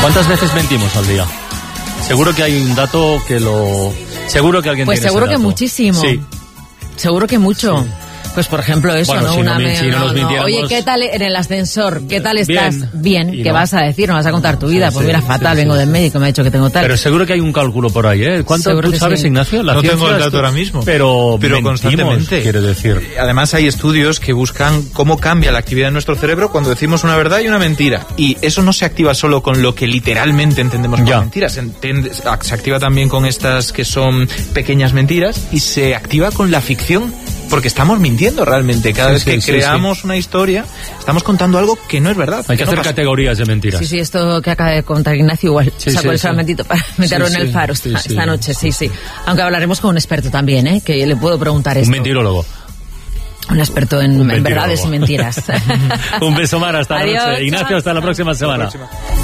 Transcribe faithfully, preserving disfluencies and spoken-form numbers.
¿Cuántas veces mentimos al día? Seguro que hay un dato que lo... Seguro que alguien pues tiene seguro ese que dato. muchísimo. Sí. Seguro que mucho. Sí. Pues por ejemplo eso, bueno, ¿no? Si Una no, me... si no no, nos no. Oye, ¿qué tal en el ascensor? ¿Qué tal estás? Bien. Bien. ¿Qué no. vas a decir? ¿No vas a contar tu vida? Sí, pues sí, mira, fatal, sí, vengo sí. del médico, me ha dicho que tengo tal. Pero seguro que hay un cálculo por ahí, ¿eh? ¿Cuánto seguro tú sabes, sí. Ignacio? La no tengo el dato esto, ahora mismo. Pero, pero mentimos, constantemente. Quiero decir. Además hay estudios que buscan cómo cambia la actividad de nuestro cerebro cuando decimos una verdad y una mentira. Y eso no se activa solo con lo que literalmente entendemos como mentiras. Se, entiende, se activa también con estas que son pequeñas mentiras y se activa con la ficción. Porque estamos mintiendo realmente. Cada sí, vez que sí, creamos sí. una historia, estamos contando algo que no es verdad. Hay que, que hacer no categorías de mentiras. Sí, sí, esto que acaba de contar Ignacio igual. Sí, sacó sí, el sí. solamente para meterlo sí, en el sí, faro sí, esta, sí, esta noche, sí, sí, sí. sí. Aunque hablaremos con un experto también, ¿eh? Que le puedo preguntar esto. Un mentirólogo. Un experto en, un en verdades y mentiras. Un beso, Mar, hasta la Adiós, noche. Ignacio, hasta la próxima semana. Hasta la próxima.